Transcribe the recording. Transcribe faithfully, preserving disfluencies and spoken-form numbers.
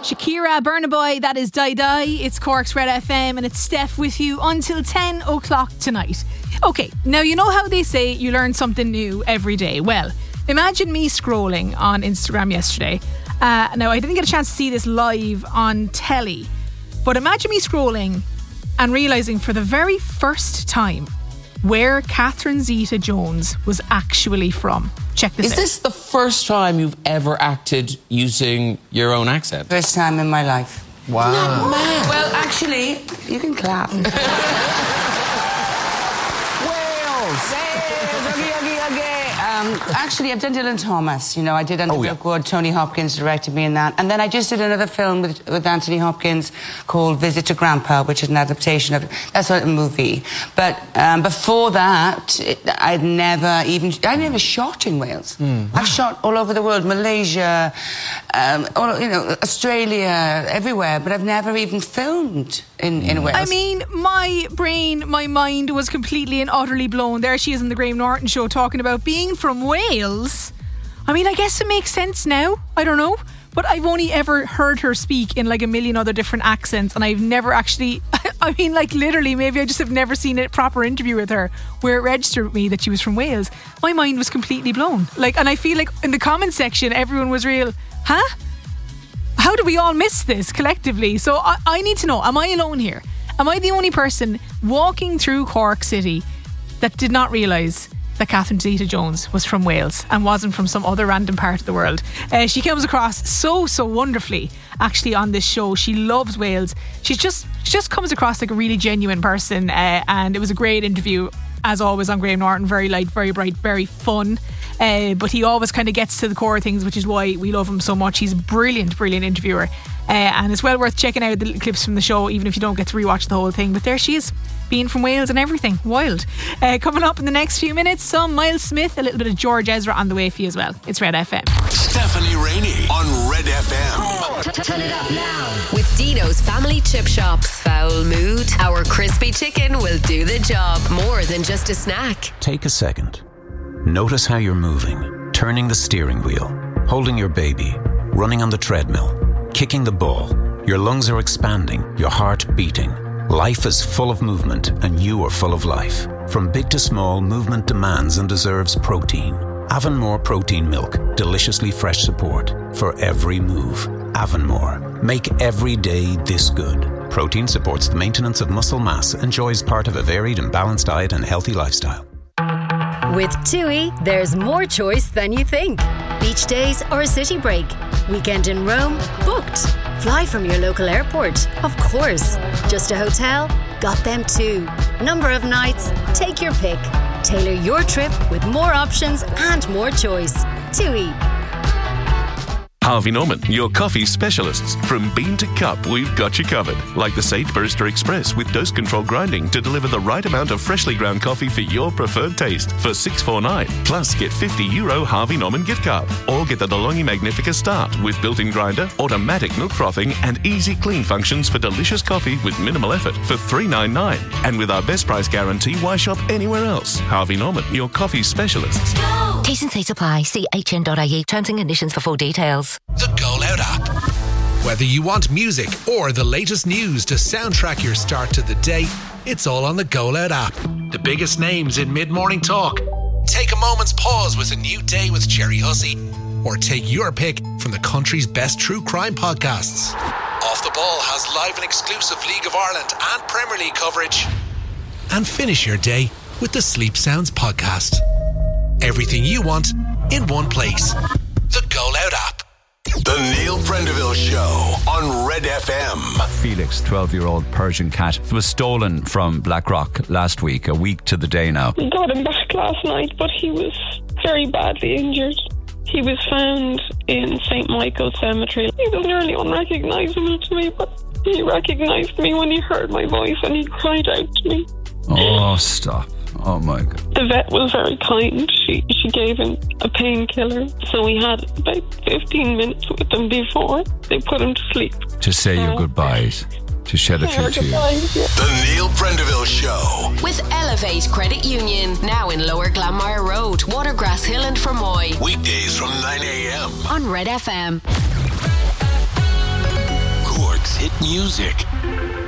Shakira, Burna Boy, that is Die Die. It's Cork's Red F M and it's Steph with you until ten o'clock tonight. Okay, now you know how they say you learn something new every day. Well, imagine me scrolling on Instagram yesterday. Uh, now, I didn't get a chance to see this live on telly, but imagine me scrolling and realising for the very first time where Catherine Zeta-Jones was actually from. Check this Is out. Is this the first time you've ever acted using your own accent? First time in my life. Wow. Well, actually, you can clap. Wales! Wales! Um, actually, I've done Dylan Thomas. You know, I did Under oh, the yeah. Good. Tony Hopkins directed me in that. And then I just did another film with, with Anthony Hopkins called Visit to Grandpa, which is an adaptation of... That's not a movie. But um, before that, it, I'd never even... I never shot in Wales. Mm. I've shot all over the world. Malaysia, um, all, you know, Australia, everywhere. But I've never even filmed in, in Wales. I mean, my brain, my mind was completely and utterly blown. There she is on the Graham Norton show talking about being from Wales. I mean, I guess it makes sense now. I don't know. But I've only ever heard her speak in like a million other different accents, and I've never actually, I mean, like literally, maybe I just have never seen a proper interview with her where it registered with me that she was from Wales. My mind was completely blown. Like, and I feel like in the comment section, everyone was real, huh? How do we all miss this collectively? So I, I need to know, am I alone here? Am I the only person walking through Cork City that did not realise that Catherine Zeta-Jones was from Wales and wasn't from some other random part of the world? Uh, she comes across so, so wonderfully actually on this show. She loves Wales. She's just, she just comes across like a really genuine person, uh, and it was a great interview, as always, on Graham Norton. Very light, very bright, very fun. Uh, but he always kind of gets to the core of things, which is why we love him so much. He's a brilliant, brilliant interviewer. Uh, and it's well worth checking out the little clips from the show, even if you don't get to rewatch the whole thing. But there she is, being from Wales and everything. Wild. Uh, coming up in the next few minutes, some Miles Smith, a little bit of George Ezra on the way for you as well. It's Red F M. Stephanie Rainey on Red F M. Turn it up now. With Dino's Family Chip Shop. Foul mood? Our crispy chicken will do the job. More than just a snack. Take a second. Notice how you're moving, turning the steering wheel, holding your baby, running on the treadmill, kicking the ball. Your lungs are expanding, your heart beating. Life is full of movement, and you are full of life. From big to small, movement demands and deserves protein. Avonmore Protein Milk, deliciously fresh support for every move. Avonmore, make every day this good. Protein supports the maintenance of muscle mass, enjoys part of a varied and balanced diet and healthy lifestyle. With TUI, there's more choice than you think. Beach days or a city break. Weekend in Rome? Booked. Fly from your local airport? Of course. Just a hotel? Got them too. Number of nights? Take your pick. Tailor your trip with more options and more choice. TUI. Harvey Norman, your coffee specialists. From bean to cup, we've got you covered. Like the Sage Barista Express with dose control grinding to deliver the right amount of freshly ground coffee for your preferred taste for six forty-nine. Plus, get fifty euro Harvey Norman gift card. Or get the DeLonghi Magnifica Start with built-in grinder, automatic milk frothing, and easy clean functions for delicious coffee with minimal effort for three ninety-nine. And with our best price guarantee, why shop anywhere else? Harvey Norman, your coffee specialists. T's and C's apply. See h n dot i e. Terms and conditions for full details. The Go Loud app. Whether you want music or the latest news to soundtrack your start to the day, it's all on the Go Loud app. The biggest names in mid-morning talk. Take a moment's pause with a new day with Jerry Hussey. Or take your pick from the country's best true crime podcasts. Off the Ball has live and exclusive League of Ireland and Premier League coverage. And finish your day with the Sleep Sounds podcast. Everything you want in one place. The Go Loud app. The Neil Prendeville Show on Red F M. Felix, twelve-year-old Persian cat, was stolen from Blackrock last week, a week to the day now. We got him back last night, but he was very badly injured. He was found in Saint Michael's Cemetery. He was nearly unrecognisable to me, but he recognised me when he heard my voice and he cried out to me. Oh, stop. Oh my God. The vet was very kind. She she gave him a painkiller. So we had about fifteen minutes with him before they put him to sleep. To say your goodbyes. To shed a few tears. The Neil Prendeville Show. With Elevate Credit Union. Now in Lower Glanmire Road, Watergrass Hill and Fermoy. Weekdays from nine a.m. on Red F M. Music.